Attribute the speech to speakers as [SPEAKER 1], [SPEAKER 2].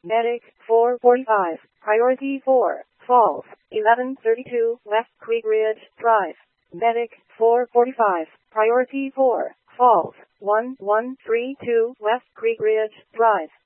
[SPEAKER 1] Medic 445, Priority 4, Falls, 1132 West Creek Ridge Drive. Medic 445, Priority 4, Falls, 1132 West Creek Ridge Drive.